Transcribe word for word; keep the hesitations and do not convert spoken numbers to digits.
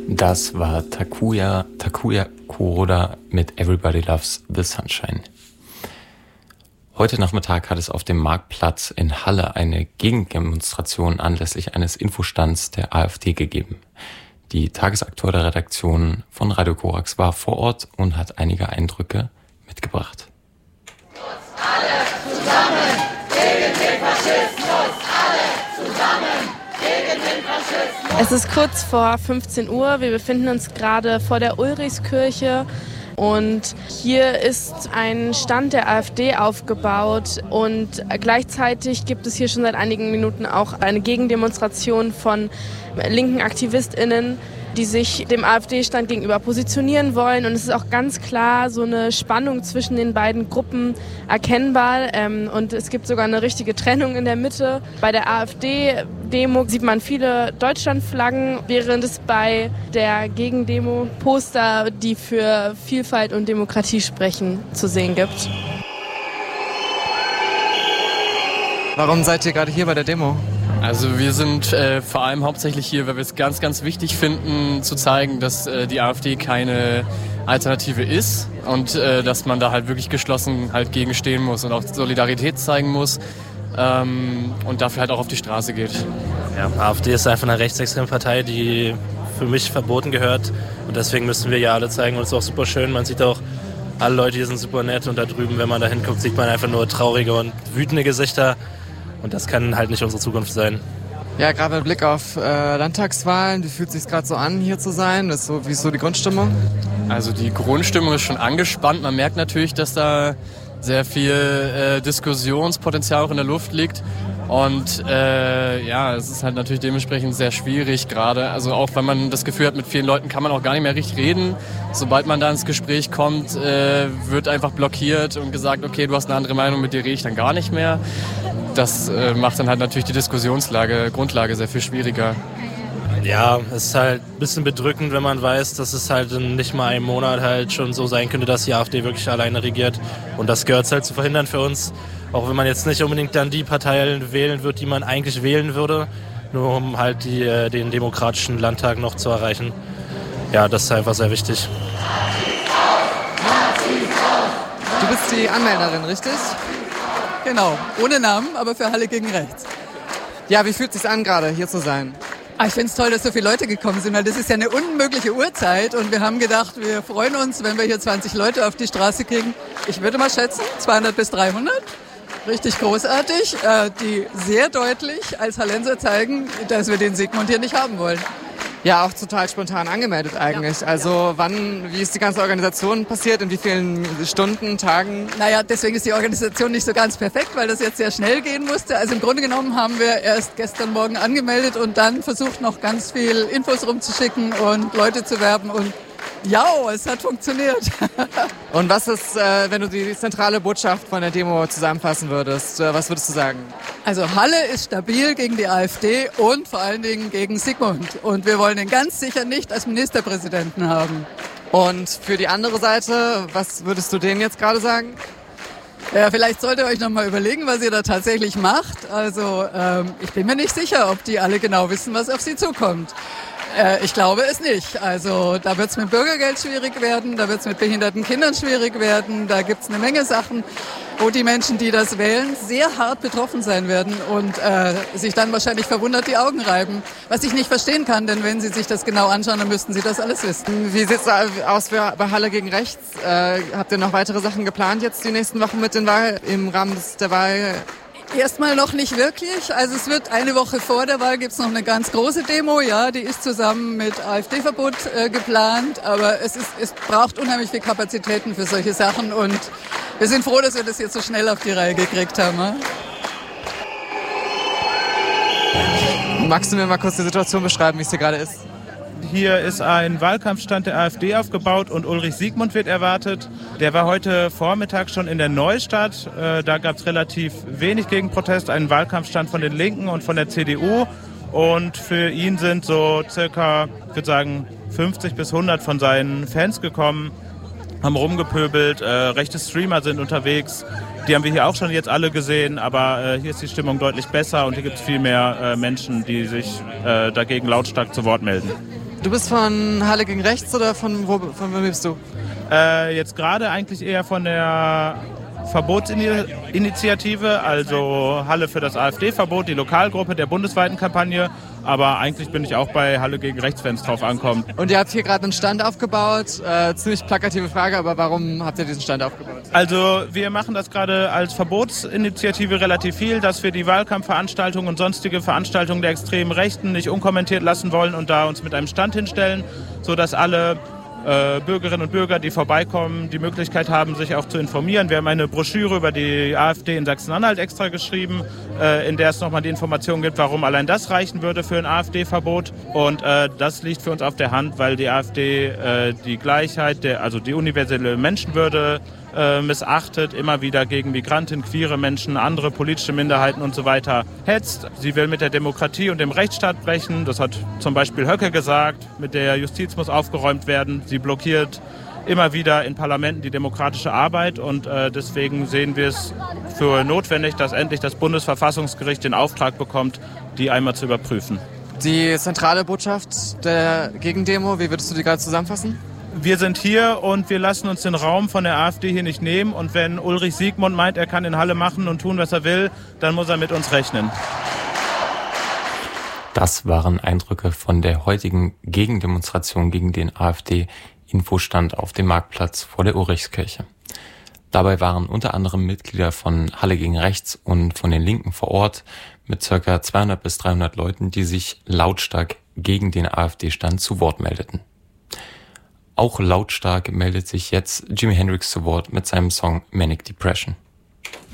Das war Takuya, Takuya Kuroda mit Everybody Loves the Sunshine. Heute Nachmittag hat es auf dem Marktplatz in Halle eine Gegendemonstration anlässlich eines Infostands der AfD gegeben. Die tagesaktuelle Redaktion von Radio Korax war vor Ort und hat einige Eindrücke mitgebracht. Alle zusammen gegen den Faschismus! Alle zusammen gegen den Faschismus! Es ist kurz vor fünfzehn Uhr. Wir befinden uns gerade vor der Ulrichskirche. Und hier ist ein Stand der AfD aufgebaut und gleichzeitig gibt es hier schon seit einigen Minuten auch eine Gegendemonstration von linken AktivistInnen, die sich dem AfD-Stand gegenüber positionieren wollen. Und es ist auch ganz klar so eine Spannung zwischen den beiden Gruppen erkennbar. Und es gibt sogar eine richtige Trennung in der Mitte. Bei der AfD-Demo sieht man viele Deutschlandflaggen, während es bei der Gegendemo Poster, die für Vielfalt und Demokratie sprechen, zu sehen gibt. Warum seid ihr gerade hier bei der Demo? Also wir sind äh, vor allem hauptsächlich hier, weil wir es ganz, ganz wichtig finden, zu zeigen, dass äh, die AfD keine Alternative ist und äh, dass man da halt wirklich geschlossen halt gegenstehen muss und auch Solidarität zeigen muss ähm, und dafür halt auch auf die Straße geht. Ja, AfD ist einfach eine rechtsextreme Partei, die für mich verboten gehört und deswegen müssen wir ja alle zeigen und es ist auch super schön. Man sieht auch, alle Leute hier sind super nett und da drüben, wenn man da hinguckt, sieht man einfach nur traurige und wütende Gesichter. Und das kann halt nicht unsere Zukunft sein. Ja, gerade mit Blick auf äh, Landtagswahlen, wie fühlt es sich gerade so an, hier zu sein? Das ist so, wie ist so die Grundstimmung? Also die Grundstimmung ist schon angespannt. Man merkt natürlich, dass da sehr viel äh, Diskussionspotenzial auch in der Luft liegt. Und äh, ja, es ist halt natürlich dementsprechend sehr schwierig gerade. Also auch wenn man das Gefühl hat, mit vielen Leuten kann man auch gar nicht mehr richtig reden. Sobald man da ins Gespräch kommt, äh, wird einfach blockiert und gesagt, okay, du hast eine andere Meinung, mit dir rede ich dann gar nicht mehr. Das äh, macht dann halt natürlich die Diskussionslage, Grundlage sehr viel schwieriger. Ja, es ist halt ein bisschen bedrückend, wenn man weiß, dass es halt in nicht mal einem Monat halt schon so sein könnte, dass die AfD wirklich alleine regiert. Und das gehört halt zu verhindern für uns. Auch wenn man jetzt nicht unbedingt dann die Partei wählen wird, die man eigentlich wählen würde, nur um halt die, äh, den demokratischen Landtag noch zu erreichen. Ja, das ist einfach sehr wichtig. Du bist die Anmelderin, richtig? Genau, ohne Namen, aber für Halle gegen Rechts. Ja, wie fühlt es sich an, gerade hier zu sein? Ah, ich finde es toll, dass so viele Leute gekommen sind, weil das ist ja eine unmögliche Uhrzeit und wir haben gedacht, wir freuen uns, wenn wir hier zwanzig Leute auf die Straße kriegen. Ich würde mal schätzen, zweihundert bis dreihundert. Richtig großartig, äh, die sehr deutlich als Hallenser zeigen, dass wir den Sigmund hier nicht haben wollen. Ja, auch total spontan angemeldet eigentlich. Ja, also ja. Wann, wie ist die ganze Organisation passiert, in wie vielen Stunden, Tagen? Naja, deswegen ist die Organisation nicht so ganz perfekt, weil das jetzt sehr schnell gehen musste. Also im Grunde genommen haben wir erst gestern Morgen angemeldet und dann versucht noch ganz viel Infos rumzuschicken und Leute zu werben und ja, es hat funktioniert. Und was ist, äh, wenn du die zentrale Botschaft von der Demo zusammenfassen würdest? Äh, was würdest du sagen? Also Halle ist stabil gegen die AfD und vor allen Dingen gegen Sigmund. Und wir wollen ihn ganz sicher nicht als Ministerpräsidenten haben. Und für die andere Seite, was würdest du denen jetzt gerade sagen? Ja, vielleicht solltet ihr euch noch mal überlegen, was ihr da tatsächlich macht. Also ähm, ich bin mir nicht sicher, ob die alle genau wissen, was auf sie zukommt. Ich glaube es nicht. Also da wird es mit Bürgergeld schwierig werden, da wird es mit behinderten Kindern schwierig werden, da gibt es eine Menge Sachen, wo die Menschen, die das wählen, sehr hart betroffen sein werden und äh, sich dann wahrscheinlich verwundert die Augen reiben. Was ich nicht verstehen kann, denn wenn sie sich das genau anschauen, dann müssten sie das alles wissen. Wie sieht es aus für, bei Halle gegen Rechts? Äh, habt ihr noch weitere Sachen geplant jetzt die nächsten Wochen mit den Wahl, im Rahmen des, der Wahl? Erstmal noch nicht wirklich. Also es wird eine Woche vor der Wahl, gibt es noch eine ganz große Demo. Ja, die ist zusammen mit AfD-Verbot äh, geplant. Aber es, ist, es braucht unheimlich viel Kapazitäten für solche Sachen. Und wir sind froh, dass wir das jetzt so schnell auf die Reihe gekriegt haben. Ja? Magst du mir mal kurz die Situation beschreiben, wie es hier gerade ist? Hier ist ein Wahlkampfstand der AfD aufgebaut und Ulrich Sigmund wird erwartet. Der war heute Vormittag schon in der Neustadt. Da gab es relativ wenig Gegenprotest, einen Wahlkampfstand von den Linken und von der C D U. Und für ihn sind so circa, ich würde sagen, fünfzig bis hundert von seinen Fans gekommen, haben rumgepöbelt, äh, rechte Streamer sind unterwegs. Die haben wir hier auch schon jetzt alle gesehen, aber äh, hier ist die Stimmung deutlich besser und hier gibt es viel mehr äh, Menschen, die sich äh, dagegen lautstark zu Wort melden. Du bist von Halle gegen Rechts oder von wo, von wo bist du? Äh, jetzt gerade eigentlich eher von der Verbotsinitiative, also Halle für das AfD-Verbot, die Lokalgruppe der bundesweiten Kampagne. Aber eigentlich bin ich auch bei Halle gegen Rechts, wenn es drauf ankommt. Und ihr habt hier gerade einen Stand aufgebaut. Äh, ziemlich plakative Frage, aber warum habt ihr diesen Stand aufgebaut? Also wir machen das gerade als Verbotsinitiative relativ viel, dass wir die Wahlkampfveranstaltungen und sonstige Veranstaltungen der extremen Rechten nicht unkommentiert lassen wollen und da uns mit einem Stand hinstellen, sodass alle äh, Bürgerinnen und Bürger, die vorbeikommen, die Möglichkeit haben, sich auch zu informieren. Wir haben eine Broschüre über die AfD in Sachsen-Anhalt extra geschrieben, äh, in der es nochmal die Information gibt, warum allein das reichen würde für ein AfD-Verbot. Und äh, das liegt für uns auf der Hand, weil die AfD äh, die Gleichheit, der, also die universelle Menschenwürde äh, missachtet, immer wieder gegen Migranten, queere Menschen, andere politische Minderheiten und so weiter hetzt. Sie will mit der Demokratie und dem Rechtsstaat brechen. Das hat zum Beispiel Höcke gesagt. Mit der Justiz muss aufgeräumt werden. Sie blockiert immer wieder in Parlamenten die demokratische Arbeit und äh, deswegen sehen wir es für notwendig, dass endlich das Bundesverfassungsgericht den Auftrag bekommt, die einmal zu überprüfen. Die zentrale Botschaft der Gegendemo, wie würdest du die gerade zusammenfassen? Wir sind hier und wir lassen uns den Raum von der AfD hier nicht nehmen. Und wenn Ulrich Siegmund meint, er kann in Halle machen und tun, was er will, dann muss er mit uns rechnen. Das waren Eindrücke von der heutigen Gegendemonstration gegen den AfD-Infostand auf dem Marktplatz vor der Ulrichskirche. Dabei waren unter anderem Mitglieder von Halle gegen Rechts und von den Linken vor Ort mit ca. zweihundert bis dreihundert Leuten, die sich lautstark gegen den AfD-Stand zu Wort meldeten. Auch lautstark meldet sich jetzt Jimi Hendrix zu Wort mit seinem Song Manic Depression.